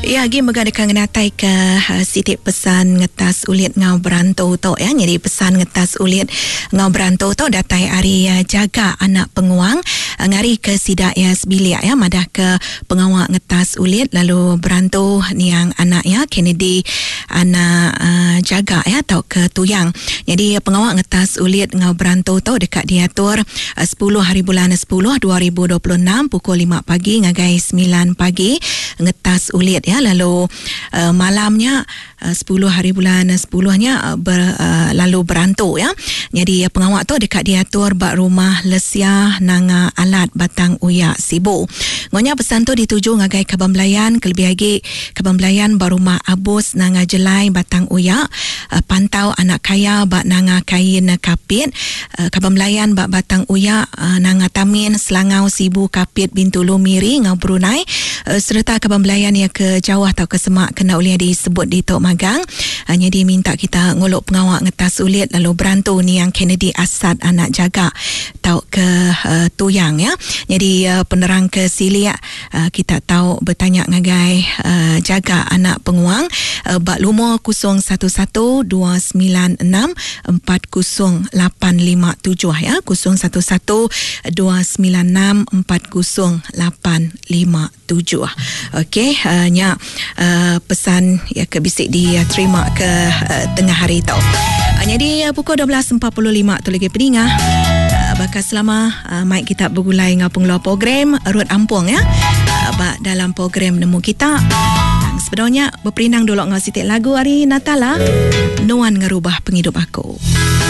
Ya, lagi megadakan ngenatai ke sitik pesan ngetas ulit ngau berantau tau ya. Jadi pesan ngetas ulit ngau berantau tau datai hari jaga anak penguang ngari ke sidak ya sebilik ya madah ke pengawak ngetas ulit lalu berantau niang anak ya Kennedy anak jaga ya tau ke tuyang. Jadi pengawak ngetas ulit ngau berantau tau dekat diatur 10 hari bulan 10 2026 pukul 5 pagi ngagai 9 pagi ngetas ulit ya. Lalu malamnya 10 hari bulan 10-nya lalu berantau ya. Jadi pengawak tu dekat diatur bak rumah lesia nanga alat batang uyak sibu. Ngonya pesan tu dituju ngagai Kaban Belayan kelebih lagi Kaban Belayan bak rumah abus nanga jelai batang uyak pantau anak kaya bak nanga kain kapit Kaban Belayan bak batang uyak nanga tamin selangau sibu kapit Bintulu Miri ngau Brunei serta Kaban Belayan ya ke Jawa atau ke Semak kena uliah disebut di Tok Magang. Jadi minta kita ngolok pengawak ngetas ulit lalu berantau ni yang Kennedy Asad anak jaga tau ke tuyang ya. Jadi penerang ke Silia kita tahu bertanya ngagai jaga anak penguang bak lumo 011-296-4087 ya 011-296-4087. Okey, nya pesan ya ke bisik diterima ke tengah hari tau. Jadi pukul 12.45 tu lagi peningah. Bakal selama mic kita bergulai ngapung luar program Rut Ampung ya. Dalam program Nemu Kita. Sebenarnya berperinang dulu ngau sitik lagu hari Natal lah. Nuan ngerubah penghidup aku.